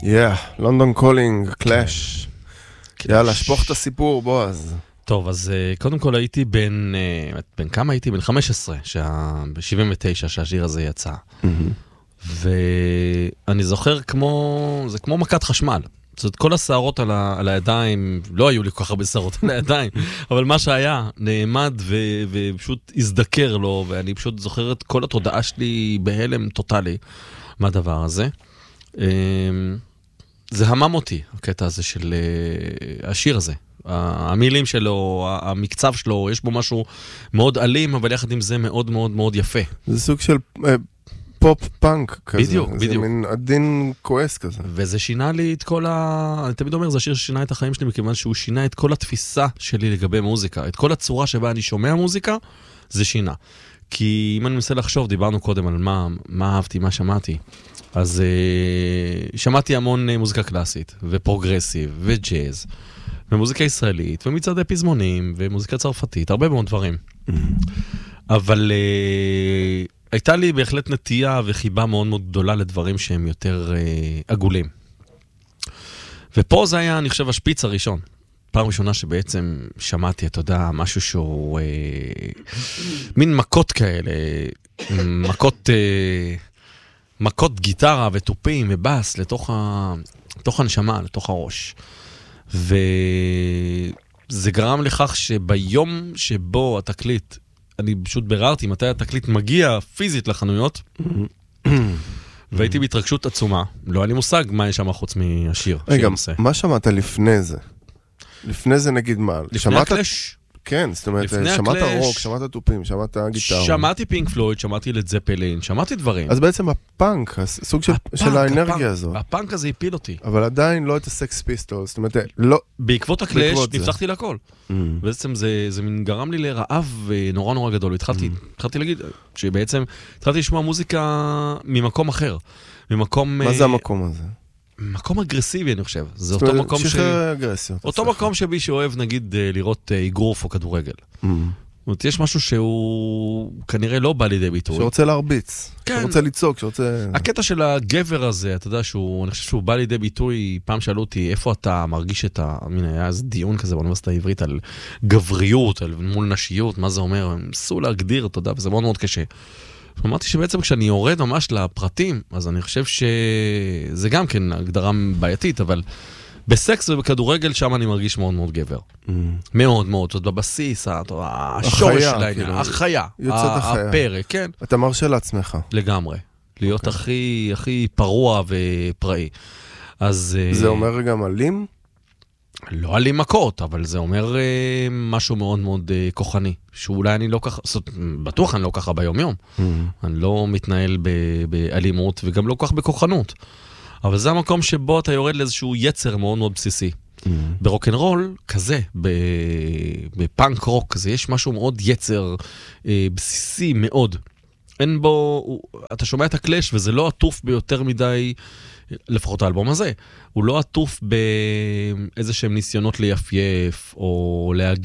לונדון קולינג, קלאש. יאללה, שפוך את הסיפור, בועז. טוב, אז קודם כל הייתי בן כמה הייתי? בן 15, ב-79 שהשיר הזה יצא. ואני זוכר זה כמו מכת חשמל. זאת אומרת, כל השערות על הידיים, לא היו לי כל כך הרבה שערות על הידיים, אבל מה שהיה, נעמד ופשוט הזדקר לו, ואני פשוט זוכר את כל התודעה שלי בהלם טוטלי מהדבר הזה. זה המם אותי, הקטע הזה של השיר הזה. המילים שלו, המקצב שלו, יש בו משהו מאוד אלים, אבל יחד עם זה מאוד מאוד מאוד יפה. זה סוג של פופ פאנק כזה. בדיוק. זה מין עדין כועס כזה. וזה שינה לי את כל אני תמיד אומר, זה השיר ששינה את החיים שלי, מכיוון שהוא שינה את כל התפיסה שלי לגבי מוזיקה. את כל הצורה שבה אני שומע מוזיקה, זה שינה. כי אם אני מנסה לחשוב, דיברנו קודם על מה אהבתי, מה שמעתי. אז שמעתי המון מוזיקה קלאסית, ופרוגרסיב, וג'אז, ומוזיקה ישראלית, ומצעדי פזמונים, ומוזיקה צרפתית, הרבה מאוד דברים. אבל הייתה לי בהחלט נטייה וחיבה מאוד מאוד גדולה לדברים שהם יותר עגולים. ופה זה היה, אני חושב, השפיץ הראשון. פעם ראשונה שבעצם שמעתי, אתה יודע, משהו שהוא מין מכות כאלה, מכות גיטרה וטופים ובאס לתוך הנשמה, לתוך הראש. וזה גרם לכך שביום שבו התקליט, אני פשוט בררתי מתי התקליט מגיע פיזית לחנויות, והייתי בהתרגשות עצומה. לא היה לי מושג מה יש שם חוץ מהשיר. רגע, מה שמעת לפני זה? לפני זה נגיד מה? לפני הקלאש? כן, זאת אומרת, שמעת רוק, שמעת טופים, שמעת גיטרה. שמעתי פינק פלויד, שמעתי לד זפלין, שמעתי דברים. אז בעצם הפאנק, הסוג של האנרגיה הזו. הפאנק הזה הפיל אותי. אבל עדיין לא את הסקס פיסטולס, זאת אומרת, לא... בעקבות הקלאש נפתחתי לכל. בעצם זה גרם לי לרעב נורא נורא גדול. התחלתי להגיד שבעצם התחלתי לשמוע מוזיקה ממקום אחר. מה זה המקום הזה? מקום אגרסיבי, אני חושב. זה אותו מקום שחרר אגרסיות. אותו מקום שמי שאוהב, נגיד, לראות אגרוף או כדורגל. זאת אומרת, יש משהו שהוא כנראה לא בא לידי ביטוי. שרוצה להרביץ, שרוצה לצעוק, שרוצה... הקטע של הגבר הזה, אתה יודע, אני חושב שהוא בא לידי ביטוי, פעם שאלו אותי, איפה אתה מרגיש היה איזה דיון כזה באוניברסיטה העברית על גבריות, על מול נשיות, מה זה אומר? הם ניסו להגדיר, אתה יודע, וזה מאוד מאוד קשה. אמרתי שבעצם כשאני יורד ממש לפרטים, אז אני חושב שזה גם כן הגדרה בעייתית, אבל בסקס ובכדורגל שם אני מרגיש מאוד מאוד גבר. מאוד מאוד, זאת בבסיס, השורש של העניין, החיה, הפרק, כן. אתה מרשה לעצמך. לגמרי. להיות הכי פרוע ופראי. זה אומר גם אלים? לא עלים מכות, אבל זה אומר משהו מאוד מאוד כוחני, שאולי אני לא ככה, בטוח אני לא ככה ביום יום. אני לא מתנהל באלימות וגם לא כך בכוחנות. אבל זה המקום שבו אתה יורד לאיזשהו יצר מאוד מאוד בסיסי. ברוק'נ'רול כזה, בפאנק רוק כזה, יש משהו מאוד יצר בסיסי מאוד. אין בו, אתה שומע את הקלאש וזה לא עטוף ביותר מדי, לפחות האלבום הזה, הוא לא עטוף באיזה שהם ניסיונות ליפייף או להגיע